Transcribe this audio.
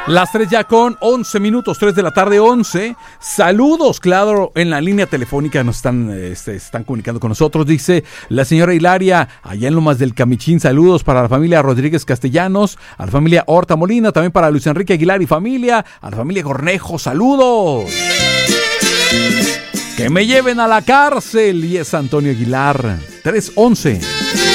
Las 3 ya con 11 minutos, 3 de la tarde, 11. Saludos, claro, en la línea telefónica nos están comunicando con nosotros. Dice la señora Hilaria, allá en Lomas del Camichín, saludos para la familia Rodríguez Castellanos, a la familia Horta Molina, también para Luis Enrique Aguilar y familia, a la familia Cornejo, saludos. Que me lleven a la cárcel, y es Antonio Aguilar, 311.